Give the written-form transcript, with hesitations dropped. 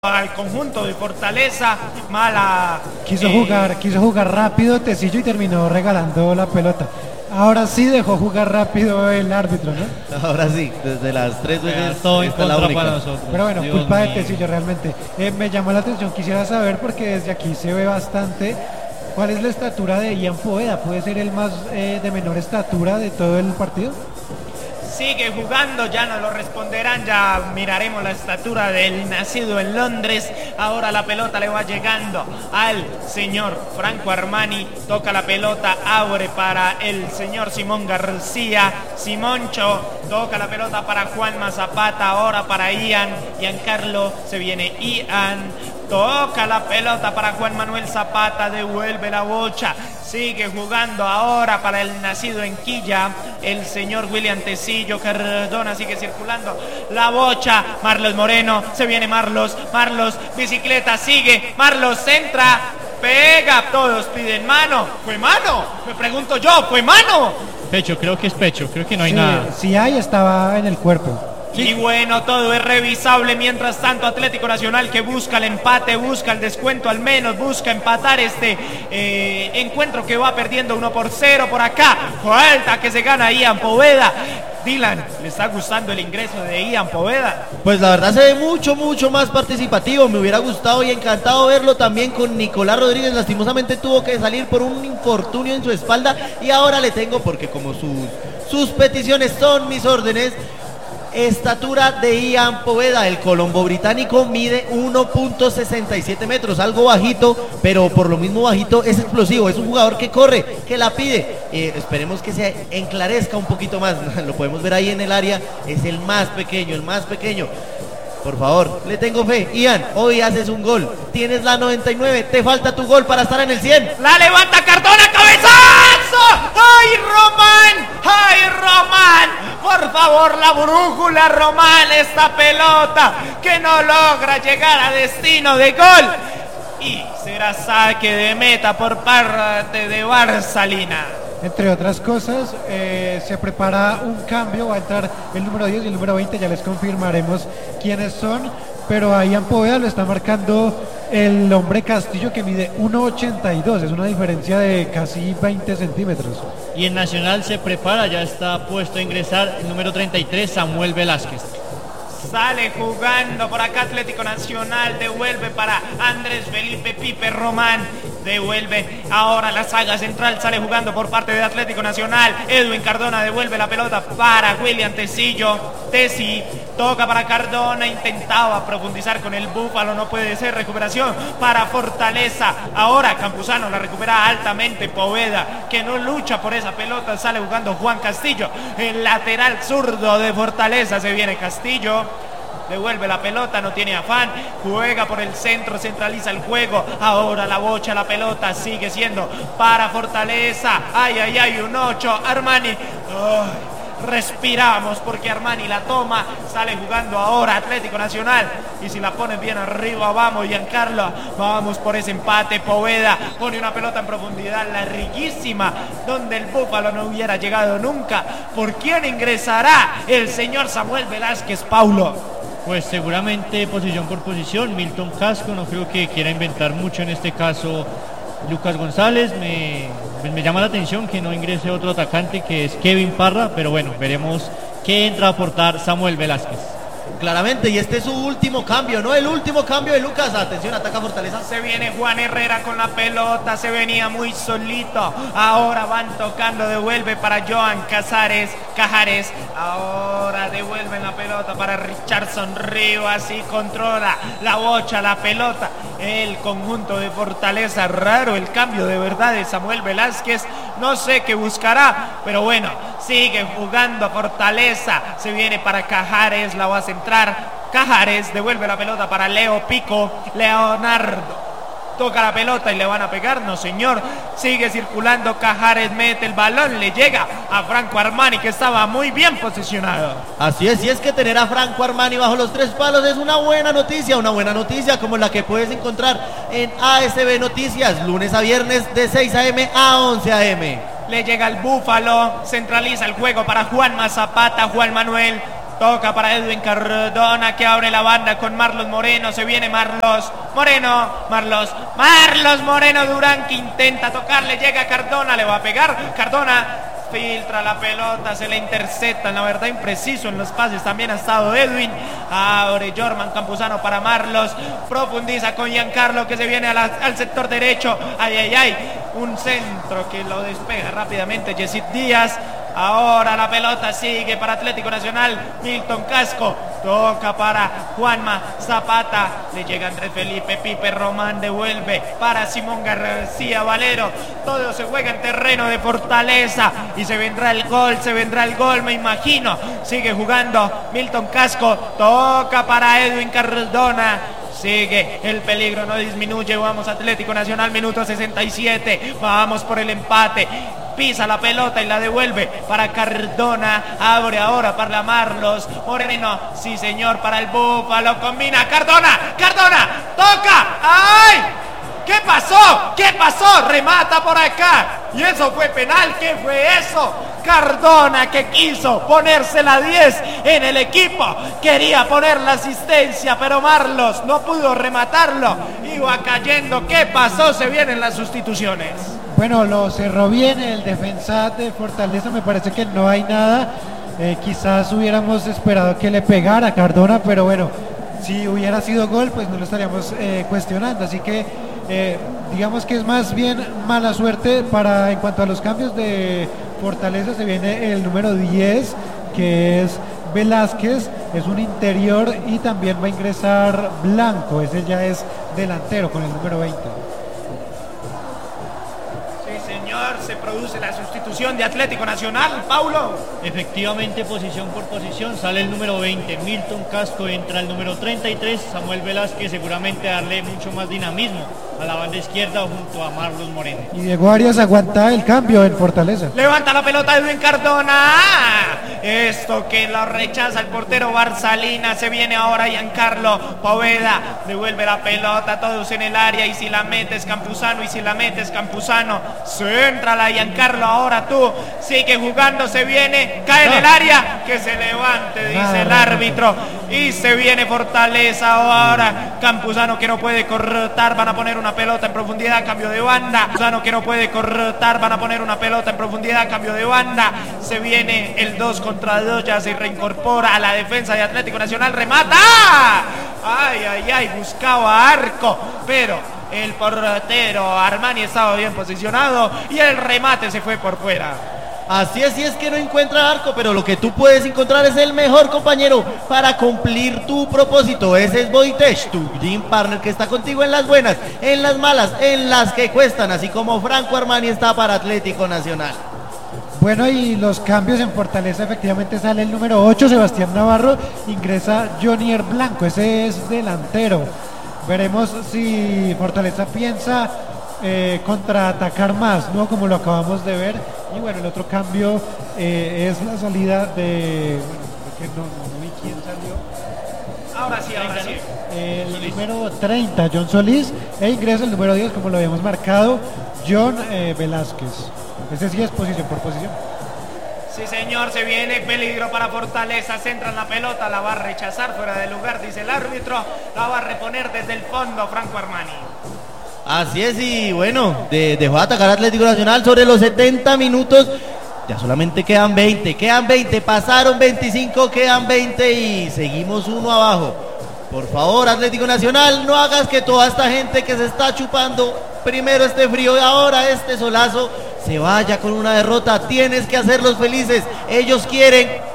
al conjunto de Fortaleza, mala. Quiso jugar rápido Tecillo y terminó regalando la pelota. Ahora sí dejó jugar rápido el árbitro, ¿no? Ahora sí, desde las 3 veces todo en esta es la contra única. para nosotros. Pero bueno, Dios culpa de mío. Tecillo realmente. Me llamó la atención, quisiera saber porque desde aquí se ve bastante. ¿Cuál es la estatura de Ian Poveda? ¿Puede ser el más de menor estatura de todo el partido? Sigue jugando, ya nos lo responderán, ya miraremos la estatura del nacido en Londres. Ahora la pelota le va llegando al señor Franco Armani, toca la pelota, abre para el señor Simón García, Simoncho, toca la pelota para Juanma Zapata, ahora para Giancarlo, se viene Ian. Toca la pelota para Juan Manuel Zapata, devuelve la bocha, sigue jugando ahora para el nacido en Quilla, el señor William Tecillo Cardona, sigue circulando la bocha, Marlos Moreno, se viene Marlos, bicicleta, sigue, Marlos entra, pega, todos piden mano, ¿fue mano? Me pregunto yo, ¿fue mano? Pecho, creo que es pecho, creo que no hay Sí, nada. si hay, estaba en el cuerpo. Y bueno, todo es revisable. Mientras tanto, Atlético Nacional, que busca el empate, busca el descuento al menos, busca empatar este encuentro que va perdiendo 1-0 por acá. Falta que se gana Ian Poveda. Dylan, ¿le está gustando el ingreso de Ian Poveda? Pues la verdad se ve mucho más participativo. Me hubiera gustado y encantado verlo también con Nicolás Rodríguez. Lastimosamente tuvo que salir por un infortunio en su espalda y ahora le tengo, porque como sus peticiones son mis órdenes, estatura de Ian Poveda. El colombo británico mide 1.67 metros, algo bajito, pero por lo mismo bajito es explosivo, es un jugador que corre, que la pide. Esperemos que se enclarezca un poquito más. Lo podemos ver ahí en el área, es el más pequeño. Por favor, le tengo fe. Ian, hoy haces un gol, tienes la 99, te falta tu gol para estar en el 100. La levanta Cardona, cabezazo. ¡Ay, Román! Por favor, la brújula, Román, esta pelota que no logra llegar a destino de gol. Y será saque de meta por parte de Barcelona. Entre otras cosas, se prepara un cambio, va a entrar el número 10 y el número 20, ya les confirmaremos quiénes son, pero a Ian Poveda lo está marcando el hombre Castillo, que mide 1.82, es una diferencia de casi 20 centímetros. Y en Nacional se prepara, ya está puesto a ingresar el número 33, Samuel Velázquez. Sale jugando por acá Atlético Nacional, devuelve para Andrés Felipe Pipe Román, devuelve ahora la saga central, sale jugando por parte de Atlético Nacional, Edwin Cardona devuelve la pelota para William Tecillo, Teci toca para Cardona, intentaba profundizar con el Búfalo, no puede ser, recuperación para Fortaleza, ahora Campuzano la recupera altamente, Poveda que no lucha por esa pelota, sale jugando Juan Castillo, el lateral zurdo de Fortaleza, se viene Castillo, devuelve la pelota, no tiene afán, juega por el centro, centraliza el juego, ahora la bocha, la pelota sigue siendo para Fortaleza, un 8, Armani, respiramos porque Armani la toma, sale jugando ahora Atlético Nacional y si la ponen bien arriba, vamos Giancarlo, vamos por ese empate, Poveda pone una pelota en profundidad larguísima donde el Búfalo no hubiera llegado nunca. ¿Por quién ingresará el señor Samuel Velázquez, Paulo? Pues seguramente posición por posición, Milton Casco, no creo que quiera inventar mucho en este caso Lucas González, me llama la atención que no ingrese otro atacante que es Kevin Parra, pero bueno, veremos qué entra a aportar Samuel Velázquez. Claramente, y este es su último cambio, ¿no? El último cambio de Lucas. Atención, ataca Fortaleza. Se viene Juan Herrera con la pelota, se venía muy solito. Ahora van tocando, devuelve para Joan Cajares. Ahora devuelven la pelota para Richardson Rivas y controla la bocha, la pelota. El conjunto de Fortaleza, raro el cambio de verdad de Samuel Velázquez. No sé qué buscará, pero bueno, sigue jugando Fortaleza. Se viene para Cajares, la va a centrar. Cajares devuelve la pelota para Leo Pico, Leonardo toca la pelota y le van a pegar, no señor, sigue circulando Cajares, mete el balón, le llega a Franco Armani que estaba muy bien posicionado. Así es, y es que tener a Franco Armani bajo los 3 palos es una buena noticia como la que puedes encontrar en ASB Noticias, lunes a viernes de 6 a.m. a 11 a.m. Le llega el Búfalo, centraliza el juego para Juanma Zapata, Juan Manuel toca para Edwin Cardona, que abre la banda con Marlos Moreno. Se viene Marlos Moreno Durán, que intenta tocarle, llega Cardona, le va a pegar Cardona, filtra la pelota, se le intercepta, la verdad impreciso en los pases también ha estado Edwin. Abre Jorman Campuzano para Marlos, profundiza con Giancarlo, que se viene al sector derecho. Un centro que lo despeja rápidamente Yesid Díaz. Ahora la pelota sigue para Atlético Nacional. Milton Casco toca para Juanma Zapata, le llega Andrés Felipe, Pipe Román devuelve para Simón García Valero. Todo se juega en terreno de Fortaleza y se vendrá el gol, me imagino. Sigue jugando Milton Casco, toca para Edwin Cardona. Sigue el peligro, no disminuye. Vamos Atlético Nacional, minuto 67. Vamos por el empate. Pisa la pelota y la devuelve para Cardona. Abre ahora para Marlos Moreno. Sí, señor, para el Búfalo. Combina Cardona. Toca. ¡Ay! ¿Qué pasó? Remata por acá. Y eso fue penal. ¿Qué fue eso? Cardona, que quiso ponerse la 10 en el equipo, quería poner la asistencia, pero Marlos no pudo rematarlo, iba cayendo. ¿Qué pasó? Se vienen las sustituciones. Bueno, lo cerró bien el defensa de Fortaleza, me parece que no hay nada. Quizás hubiéramos esperado que le pegara a Cardona, pero bueno, si hubiera sido gol, pues no lo estaríamos cuestionando, así que digamos que es más bien mala suerte en cuanto a los cambios de Fortaleza. Se viene el número 10, que es Velázquez, es un interior, y también va a ingresar Blanco, ese ya es delantero con el número 20. Se produce la sustitución de Atlético Nacional, Paulo. Efectivamente, posición por posición, sale el número 20, Milton Casco, entra el número 33, Samuel Velázquez, seguramente darle mucho más dinamismo a la banda izquierda junto a Marlos Moreno. Y Diego Arias aguanta el cambio en Fortaleza. Levanta la pelota Edwin Cardona. Esto que lo rechaza el portero Barzalina. Se viene ahora Giancarlo Poveda, devuelve la pelota, todos en el área, y si la metes Campuzano, centra la Giancarlo, ahora tú, sigue jugando, se viene, cae en el área, que se levante, dice el árbitro, y se viene Fortaleza ahora. Campuzano, que no puede cortar, van a poner una pelota en profundidad, cambio de banda. Campuzano, que no puede cortar, van a poner una pelota en profundidad, cambio de banda. Se viene el 2 contra 2, ya se reincorpora a la defensa de Atlético Nacional, remata. Buscaba arco, pero el portero Armani estaba bien posicionado y el remate se fue por fuera. Así es que no encuentra arco, pero lo que tú puedes encontrar es el mejor compañero para cumplir tu propósito. Ese es Bodytech, tu gym partner, que está contigo en las buenas, en las malas, en las que cuestan, así como Franco Armani está para Atlético Nacional. Bueno, y los cambios en Fortaleza, efectivamente sale el número 8, Sebastián Navarro, ingresa Jonier Blanco, ese es delantero. Veremos si Fortaleza piensa contraatacar más, ¿no? Como lo acabamos de ver. Y bueno, el otro cambio es la salida de... Bueno, no vi quién salió. Ahora sí. El número 30, John Solís, e ingresa el número 10, como lo habíamos marcado, John Velázquez. Ese sí es posición por posición. Sí, señor, se viene peligro para Fortaleza, centra la pelota, la va a rechazar fuera de lugar, dice el árbitro, la va a reponer desde el fondo Franco Armani. Así es, y bueno, dejó de atacar Atlético Nacional sobre los 70 minutos, ya solamente quedan 20, pasaron 25, quedan 20 y seguimos 1 abajo. Por favor, Atlético Nacional, no hagas que toda esta gente que se está chupando primero este frío y ahora este solazo se vaya con una derrota. Tienes que hacerlos felices, ellos quieren